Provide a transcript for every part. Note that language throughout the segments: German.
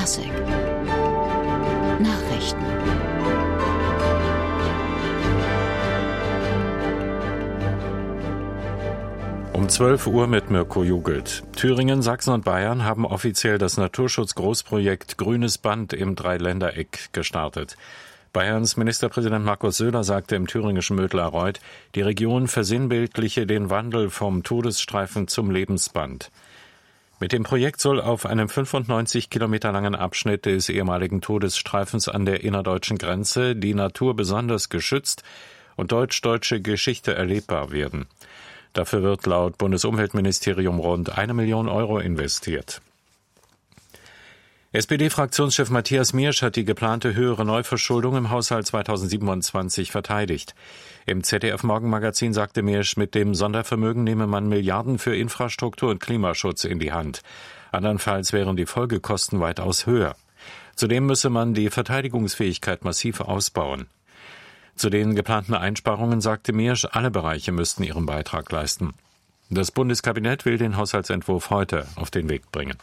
Klassik Nachrichten. Um 12 Uhr mit Mirko Jugelt. Thüringen, Sachsen und Bayern haben offiziell das Naturschutzgroßprojekt Grünes Band im Dreiländereck gestartet. Bayerns Ministerpräsident Markus Söder sagte im thüringischen Mödlarreuth, die Region versinnbildliche den Wandel vom Todesstreifen zum Lebensband. Mit dem Projekt soll auf einem 95 Kilometer langen Abschnitt des ehemaligen Todesstreifens an der innerdeutschen Grenze die Natur besonders geschützt und deutsch-deutsche Geschichte erlebbar werden. Dafür wird laut Bundesumweltministerium rund 1 Million Euro investiert. SPD-Fraktionschef Matthias Miersch hat die geplante höhere Neuverschuldung im Haushalt 2027 verteidigt. Im ZDF-Morgenmagazin sagte Miersch, mit dem Sondervermögen nehme man Milliarden für Infrastruktur und Klimaschutz in die Hand. Andernfalls wären die Folgekosten weitaus höher. Zudem müsse man die Verteidigungsfähigkeit massiv ausbauen. Zu den geplanten Einsparungen sagte Miersch, alle Bereiche müssten ihren Beitrag leisten. Das Bundeskabinett will den Haushaltsentwurf heute auf den Weg bringen.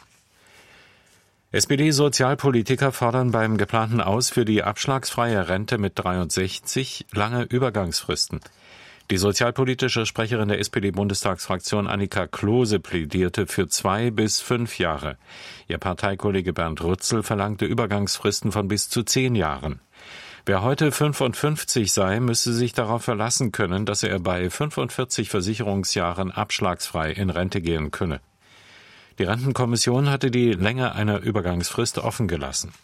SPD-Sozialpolitiker fordern beim geplanten Aus für die abschlagsfreie Rente mit 63 lange Übergangsfristen. Die sozialpolitische Sprecherin der SPD-Bundestagsfraktion Annika Klose plädierte für 2 bis 5 Jahre. Ihr Parteikollege Bernd Rützel verlangte Übergangsfristen von bis zu 10 Jahren. Wer heute 55 sei, müsse sich darauf verlassen können, dass er bei 45 Versicherungsjahren abschlagsfrei in Rente gehen könne. Die Rentenkommission hatte die Länge einer Übergangsfrist offen gelassen.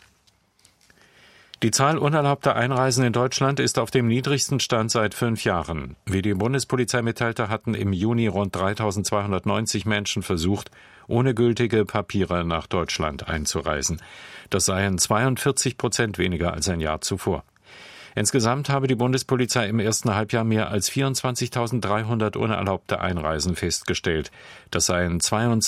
Die Zahl unerlaubter Einreisen in Deutschland ist auf dem niedrigsten Stand seit 5 Jahren. Wie die Bundespolizei mitteilte, hatten im Juni rund 3.290 Menschen versucht, ohne gültige Papiere nach Deutschland einzureisen. Das seien 42% weniger als ein Jahr zuvor. Insgesamt habe die Bundespolizei im ersten Halbjahr mehr als 24.300 unerlaubte Einreisen festgestellt. Das seien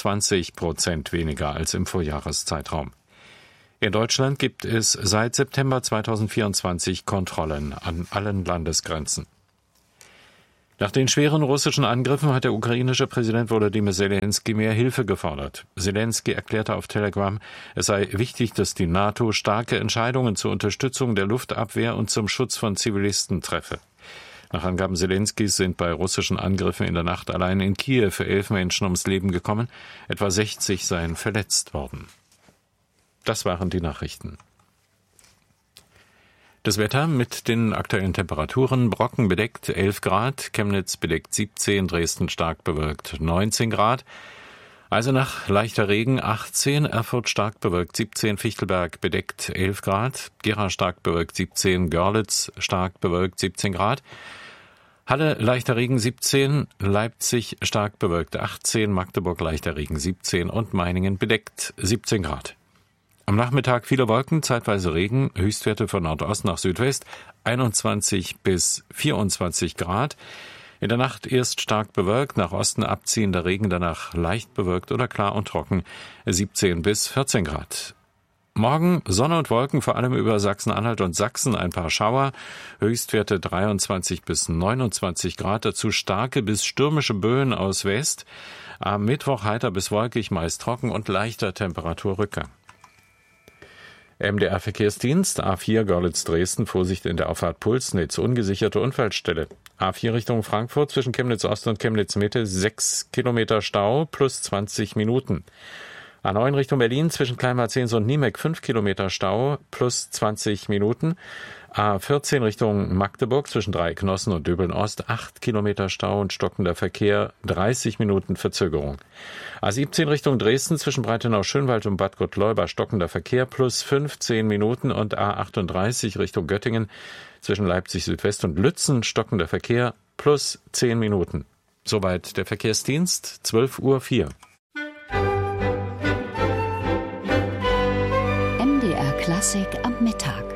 22% weniger als im Vorjahreszeitraum. In Deutschland gibt es seit September 2024 Kontrollen an allen Landesgrenzen. Nach den schweren russischen Angriffen hat der ukrainische Präsident Volodymyr Zelensky mehr Hilfe gefordert. Zelensky erklärte auf Telegram, es sei wichtig, dass die NATO starke Entscheidungen zur Unterstützung der Luftabwehr und zum Schutz von Zivilisten treffe. Nach Angaben Zelenskys sind bei russischen Angriffen in der Nacht allein in Kiew 11 Menschen ums Leben gekommen, etwa 60 seien verletzt worden. Das waren die Nachrichten. Das Wetter mit den aktuellen Temperaturen: Brocken bedeckt 11 Grad, Chemnitz bedeckt 17, Dresden stark bewölkt 19 Grad, Eisenach leichter Regen 18, Erfurt stark bewölkt 17, Fichtelberg bedeckt 11 Grad, Gera stark bewölkt 17, Görlitz stark bewölkt 17 Grad, Halle leichter Regen 17, Leipzig stark bewölkt 18, Magdeburg leichter Regen 17 und Meiningen bedeckt 17 Grad. Am Nachmittag viele Wolken, zeitweise Regen, Höchstwerte von Nordost nach Südwest 21 bis 24 Grad. In der Nacht erst stark bewölkt, nach Osten abziehender Regen, danach leicht bewölkt oder klar und trocken 17 bis 14 Grad. Morgen Sonne und Wolken, vor allem über Sachsen-Anhalt und Sachsen ein paar Schauer, Höchstwerte 23 bis 29 Grad, dazu starke bis stürmische Böen aus West. Am Mittwoch heiter bis wolkig, meist trocken und leichter Temperaturrückgang. MDR-Verkehrsdienst, A4 Görlitz-Dresden, Vorsicht in der Auffahrt Pulsnitz, ungesicherte Unfallstelle. A4 Richtung Frankfurt zwischen Chemnitz-Ost und Chemnitz-Mitte 6 Kilometer Stau plus 20 Minuten. A9 Richtung Berlin zwischen Kleinmarzens und Niemek 5 Kilometer Stau plus 20 Minuten. A14 Richtung Magdeburg zwischen Dreiecknossen und Döbeln-Ost 8 Kilometer Stau und stockender Verkehr, 30 Minuten Verzögerung. A17 Richtung Dresden zwischen Breitenau-Schönwald und Bad Gottleuba stockender Verkehr plus 15 Minuten und A38 Richtung Göttingen zwischen Leipzig Südwest und Lützen stockender Verkehr plus 10 Minuten. Soweit der Verkehrsdienst, 12:04 Uhr. MDR Klassik am Mittag.